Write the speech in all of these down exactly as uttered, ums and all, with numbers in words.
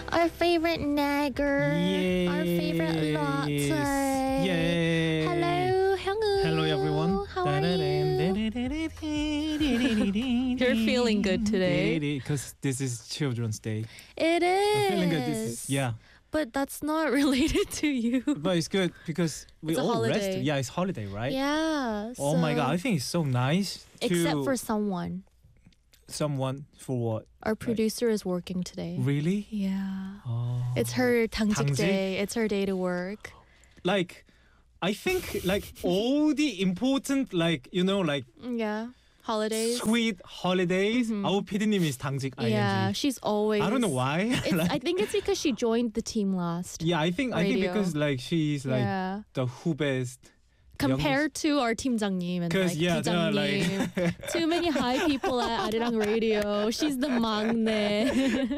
Our favorite nagger. Yes. Our favorite latte. Yay. Hello, Hyungwoo. Hello, everyone. How are you? You're feeling good today. Because this is Children's Day. It is. I'm feeling good. This is, yeah. But that's not related to you. But it's good because we It's a all holiday. rested. Yeah, it's holiday, right? Yeah. Oh my so- God, I think it's so nice to Except for someone. someone for what? Our producer is working today. Really? Yeah. Oh. It's her 당직 당직? day. It's her day to work. Like, I think like all the important like you know like Yeah. Holidays. sweet holidays. Mhm. Our 피디님 is 당직 ing. Yeah, she's always. I don't know why. It's, Like, I think it's because she joined the team last. yeah, I think I think radio. because like she's like yeah. the 후배est. Compared to our 팀장님 and like Because yeah, they're 부장님. like Too many high people at 아리랑 radio. She's the 막내.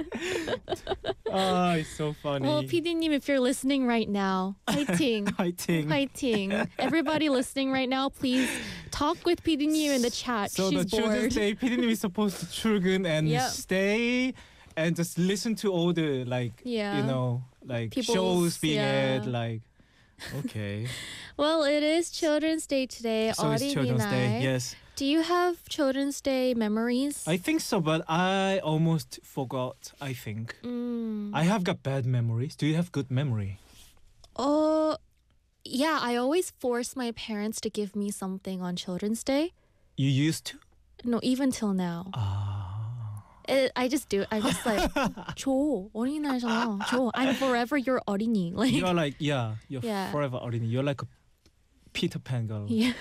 oh, it's so funny. Well, 피디님, if you're listening right now, fighting. Fighting. Fighting. Everybody listening right now, please talk with 피디님 in the chat. So She's the Children's bored. Day, 피디님 is supposed to 출근 and Yep. stay and just listen to all the like Yeah. you know like People's- shows being yeah. aired like okay. Well, it is Children's Day today. So it's Children's Day. 어린이날. Yes. Do you have Children's Day memories? I think so, but I almost forgot. I think Mm. I have got bad memories. Do you have good memory? Oh, yeah. I always force my parents to give me something on Children's Day. You used to? No, even till now. Ah. It, I just do it. I'm just like, 줘. 어린이날이잖아. 줘. I'm forever your 어린이. Like, You're like yeah. You're Yeah. forever 어린이. You're like a Peter Pan girl. yeah.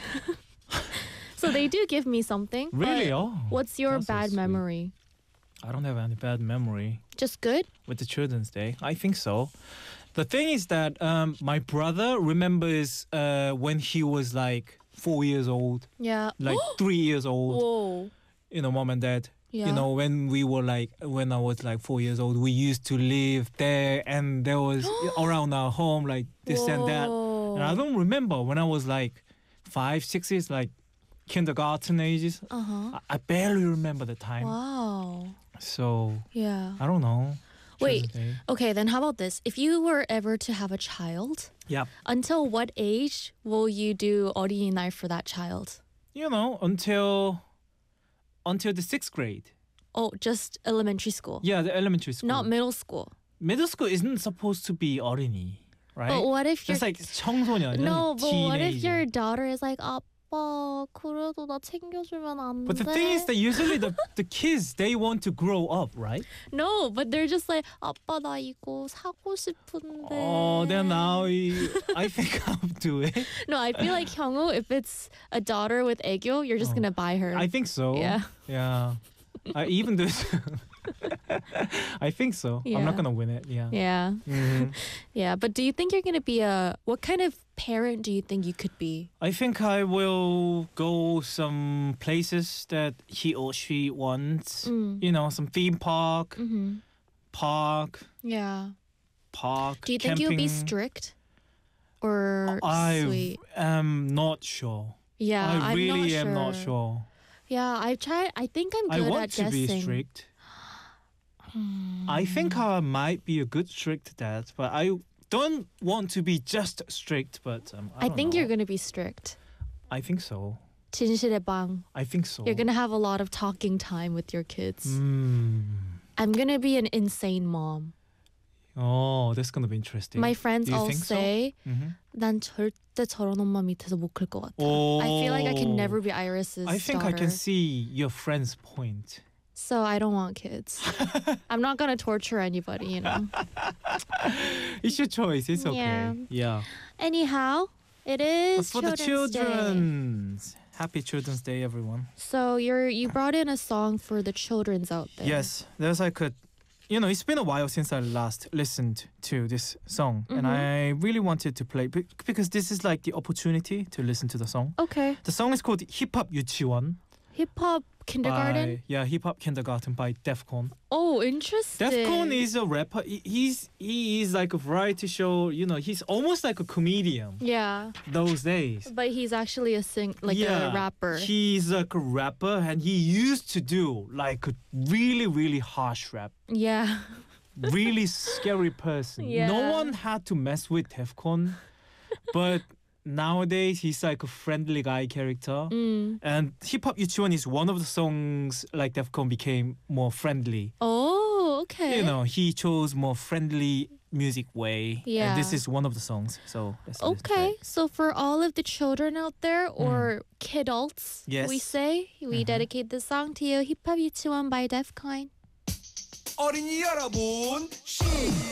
So they do give me something. Really? but Oh. What's your that's so bad sweet. memory? I don't have any bad memory Just good? with the Children's Day. I think so. The thing is that um, my brother remembers uh, when he was like four years old, Yeah. like three years old. Whoa. You know, mom and dad. Yeah. You know, when we were like, when I was like four years old, we used to live there, and there was around our home like this and that. And I don't remember when I was like five, six years, like kindergarten ages. Uh huh. I, I barely remember the time. Wow. So Yeah. I don't know. Wait. Children's Day. Okay, then how about this? If you were ever to have a child, Yep. until what age will you do 어린이날 for that child? You know, until until the sixth grade. Oh, just elementary school. Yeah, the elementary school. Not middle school. Middle school isn't supposed to be 어린이, right? But what if Just your like 청소년. No, but what if teenager. your daughter is like, 아빠, 그래도 나 챙겨주면 안 돼? But the thing is that usually the, the kids, they want to grow up, right? No, but they're just like, 아빠 나 이거 사고 싶은데. Oh, then now I I think I'll do it. No, I feel like 형우, if it's a daughter with 애교, you're just Oh. gonna buy her. I think so. Yeah. Yeah. I even do it. I think so. I'm Yeah. not gonna win it. Yeah. Yeah, Mhm. yeah. But do you think you're gonna be a? What kind of parent do you think you could be? I think I will go some places that he or she wants. Mm. You know, some theme park, Mm-hmm. park, Yeah. park. Do you think you'll be camping. strict or I sweet? am not sure. Yeah, I I'm really not am sure. not sure. Yeah, I've tried. I think I'm I good want at to guessing. be strict. Hmm. I think I might be a good strict dad, but I don't want to be just strict. But um, I, I don't think know. you're gonna be strict. I think so. 진실의 방. I think so. You're gonna have a lot of talking time with your kids. Mm. I'm gonna be an insane mom. Oh, that's gonna be interesting. My friends Do you all think so? say Mhm. 난 절대 저런 엄마 밑에서 못 클 것 같아. Oh, I feel like I can never be Iris's I think daughter. I can see your friend's point. So I don't want kids. I'm not gonna torture anybody, you know. It's your choice. It's okay. Yeah. Yeah. Anyhow, it But is for the Children's Day. children's, happy Children's Day, everyone. So you're you brought in a song for the children's out there. Yes, there's like a, you know, it's been a while since I last listened to this song, and Mhm. I really wanted to play be- because this is like the opportunity to listen to the song. Okay. The song is called Hip Hop 유치원. Hip hop kindergarten. By, yeah, Hip Hop Kindergarten by Defcon. Oh, interesting. Defcon is a rapper. He- He's he is like a variety show. You know, he's almost like a comedian Yeah, those days. but he's actually a sing like yeah, a rapper. He's like a rapper, and he used to do like a really really harsh rap. Yeah. really scary person. Yeah. No one had to mess with Defcon, but nowadays he's like a friendly guy character. Mm. And Hip Hop Yuchuan is one of the songs like Defcon became more friendly. Oh, okay. You know, he chose more friendly music way. Yeah. And this is one of the songs. So let's listen to Okay, it. so for all of the children out there or kidults, Yes. we say, we Mhm. dedicate this song to you. Hip Hop Yuchuan by Defcon. 어린이 여러분, 시